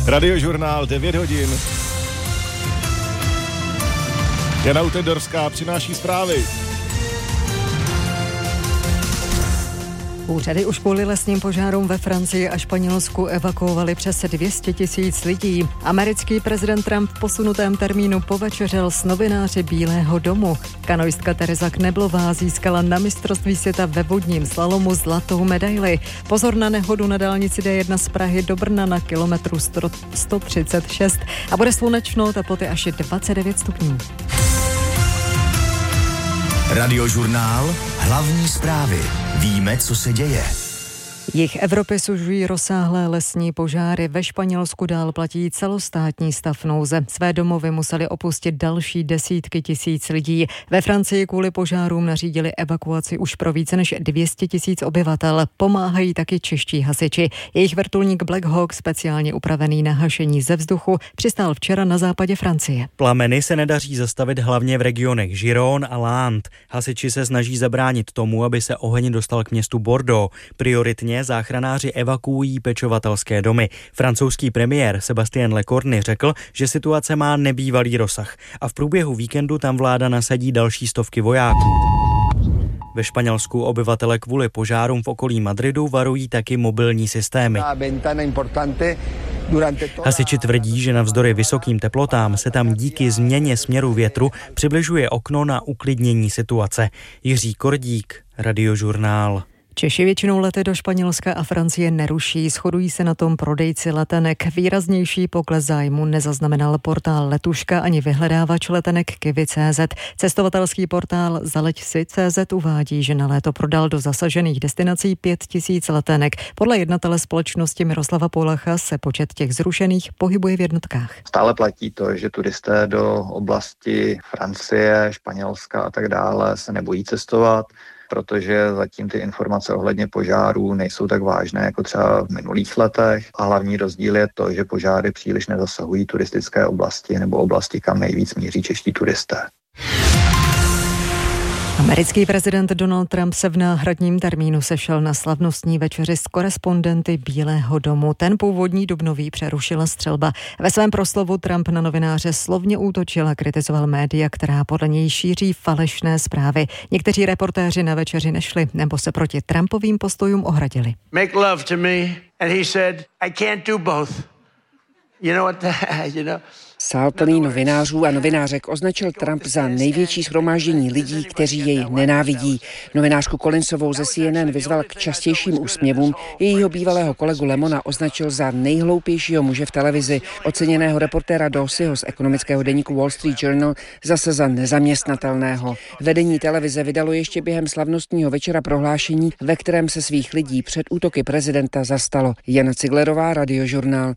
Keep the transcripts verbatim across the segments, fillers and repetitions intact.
Radiožurnál devět hodin. Jana Utendorská přináší zprávy. Úřady už kvůli lesním požárům ve Francii a Španělsku evakuovali přes dvě stě tisíc lidí. Americký prezident Trump v posunutém termínu povečeřel s novináři Bílého domu. Kanoistka Tereza Kneblová získala na mistrovství světa ve vodním slalomu zlatou medaili. Pozor na nehodu na dálnici D jedna z Prahy do Brna na kilometru sto třicet šest a bude slunečno, teploty až dvacet devět stupňů. Radiožurnál, hlavní zprávy. Víme, co se děje. Jih Evropy sužují rozsáhlé lesní požáry. Ve Španělsku dál platí celostátní stav nouze. Své domovy museli opustit další desítky tisíc lidí. Ve Francii kvůli požárům nařídili evakuaci už pro více než dvě stě tisíc obyvatel. Pomáhají taky čeští hasiči. Jejich vrtulník Black Hawk, speciálně upravený na hašení ze vzduchu, přistál včera na západě Francie. Plameny se nedaří zastavit hlavně v regionech Gironde a Landes. Hasiči se snaží zabránit tomu, aby se oheň dostal k městu Bordeaux. Prioritně záchranáři evakuují pečovatelské domy. Francouzský premiér Sébastien Lecornu řekl, že situace má nebývalý rozsah a v průběhu víkendu tam vláda nasadí další stovky vojáků. Ve Španělsku obyvatele kvůli požárům v okolí Madridu varují taky mobilní systémy. Hasiči tvrdí, že navzdory vysokým teplotám se tam díky změně směru větru přibližuje okno na uklidnění situace. Jiří Kordík, Radiožurnál. Češi většinou lety do Španělska a Francie neruší, shodují se na tom prodejci letenek. Výraznější pokles zájmu nezaznamenal portál Letuška ani vyhledávač letenek Kiwi tečka cé zet. Cestovatelský portál Zaleď si tečka cé zet uvádí, že na léto prodal do zasažených destinací pět tisíc letenek. Podle jednatele společnosti Miroslava Polacha se počet těch zrušených pohybuje v jednotkách. Stále platí to, že turisté do oblasti Francie, Španělska a tak dále se nebojí cestovat, protože zatím ty informace ohledně požárů nejsou tak vážné jako třeba v minulých letech a hlavní rozdíl je to, že požáry příliš nezasahují turistické oblasti nebo oblasti, kam nejvíc míří čeští turisté. Americký prezident Donald Trump se v náhradním termínu sešel na slavnostní večeři s korespondenty Bílého domu. Ten původní dubnový přerušila střelba. Ve svém proslovu Trump na novináře slovně útočil a kritizoval média, která podle něj šíří falešné zprávy. Někteří reportéři na večeři nešli nebo se proti Trumpovým postojům ohradili. Make love to me and he said I can't do both. You know what you know Sál plný novinářů a novinářek označil Trump za největší shromáždění lidí, kteří jej nenávidí. Novinářku Collinsovou ze C N N vyzval k častějším úsměvům, jejího bývalého kolegu Lemona označil za nejhloupějšího muže v televizi, oceněného reportéra Dorseyho z ekonomického deníku Wall Street Journal zase za nezaměstnatelného. Vedení televize vydalo ještě během slavnostního večera prohlášení, ve kterém se svých lidí před útoky prezidenta zastalo. Jana Ciglerová, Radiožurnál.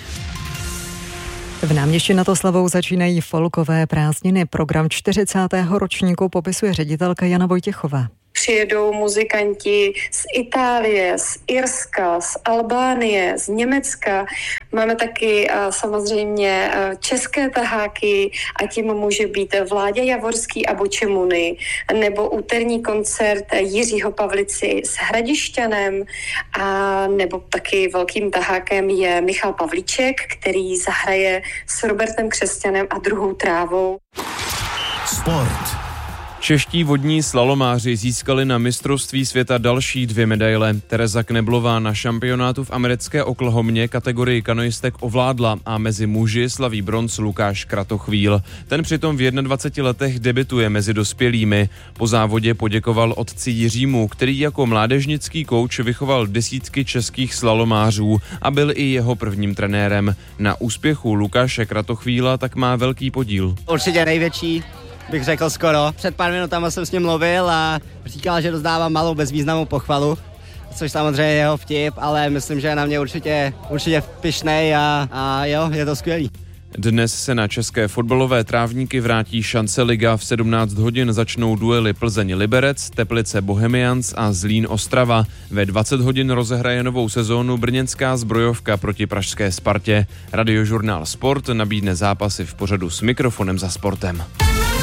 V Náměšti nad Oslavou začínají folkové prázdniny. Program čtyřicátého ročníku popisuje ředitelka Jana Vojtěchová. Přijedou muzikanti z Itálie, z Irska, z Albánie, z Německa. Máme taky uh, samozřejmě uh, české taháky a tím může být Vláďa Javorský a Bočemuny, nebo úterní koncert Jiřího Pavlici s Hradišťanem, a nebo taky velkým tahákem je Michal Pavlíček, který zahraje s Robertem Křesťanem a Druhou trávou. Sport. Čeští vodní slalomáři získali na mistrovství světa další dvě medaile. Tereza Kneblová na šampionátu v americké Oklahomě kategorii kanoistek ovládla a mezi muži slaví bronz Lukáš Kratochvíl. Ten přitom v dvaceti jedné letech debutuje mezi dospělými. Po závodě poděkoval otci Jiřímu, který jako mládežnický kouč vychoval desítky českých slalomářů a byl i jeho prvním trenérem. Na úspěchu Lukáše Kratochvíla tak má velký podíl. Určitě největší, bych řekl skoro. Před pár minutama jsem s ním mluvil a říkal, že rozdávám malou bezvýznamnou pochvalu, což samozřejmě je jeho vtip, ale myslím, že je na mě určitě, určitě pyšnej a, a jo, je to skvělý. Dnes se na české fotbalové trávníky vrátí šance liga. V sedmnáct hodin začnou duely Plzeň-Liberec, Teplice-Bohemians a Zlín-Ostrava. Ve dvacet hodin rozehraje novou sezónu brněnská Zbrojovka proti pražské Spartě. Radiožurnál Sport nabídne zápasy v pořadu S mikrofonem za sportem.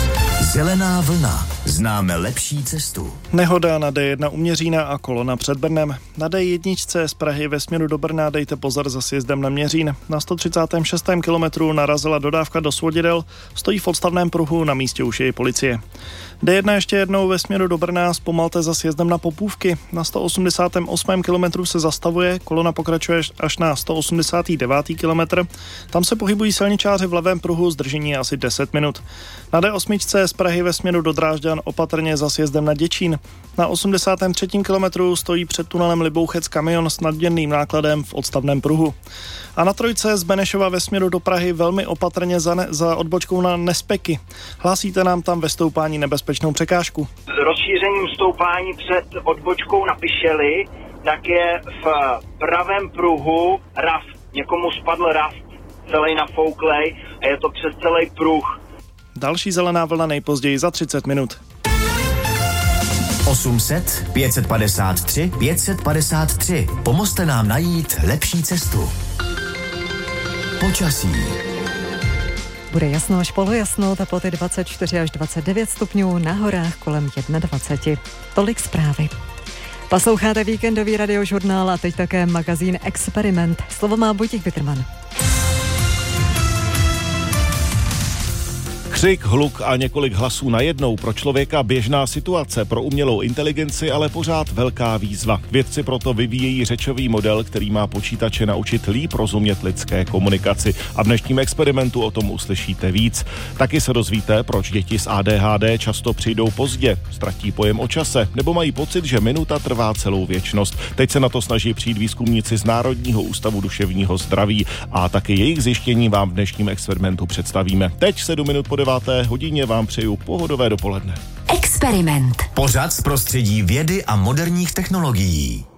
Zelená vlna. Známe lepší cestu. Nehoda na D jedna u Měřína a kolona před Brnem. Na D jedna z Prahy ve směru do Brna dejte pozor za sjezdem na Měřín. Na sto třicátém šestém kilometru narazila dodávka do Svodidel, stojí v odstavném pruhu, na místě už je policie. D jedna ještě jednou ve směru do Brna, zpomalte za sjezdem na Popůvky. Na sto osmdesátém osmém kilometru se zastavuje, kolona pokračuje až na sto osmdesátém devátém kilometr. Tam se pohybují silničáři v levém pruhu, zdržení je asi deset minut. Na D osm z Prahy ve směru do Drážďan opatrně za sjezdem na Děčín. Na osmdesátém třetím kilometru stojí před tunelem Libouchec kamion s nadměrným nákladem v odstavném pruhu. A na trojce z Benešova ve směru do Prahy velmi opatrně za, ne, za odbočkou na Nespeky. Hlásíte nám tam ve stoupání nebezpečnou překážku. S rozšířením stoupání před odbočkou na Pišeli, tak je v pravém pruhu raft. Někomu spadl raft, celý nafouklej a je to přes celý pruh. Další zelená vlna nejpozději za třicet minut. osm set, pět set padesát tři, pět set padesát tři. Pomozte nám najít lepší cestu. Počasí. Bude jasno až polojasno, teploty dvacet čtyři až dvacet devět stupňů, na horách kolem dvacet jedna. Tolik zprávy. Posloucháte víkendový radiožurnál a teď také magazín Experiment. Slovo má Vojtěch Witterman. Křik, hluk a několik hlasů najednou, pro člověka běžná situace, pro umělou inteligenci ale pořád velká výzva. Vědci proto vyvíjejí řečový model, který má počítače naučit líp rozumět lidské komunikaci. A v dnešním experimentu o tom uslyšíte víc. Taky se dozvíte, proč děti s A D H D často přijdou pozdě, ztratí pojem o čase, nebo mají pocit, že minuta trvá celou věčnost. Teď se na to snaží přijít výzkumníci z Národního ústavu duševního zdraví a taky jejich zjištění vám v dnešním experimentu představíme. Teď sedm minut po deváté hodině vám přeju pohodové dopoledne. Experiment. Pořad z prostředí vědy a moderních technologií.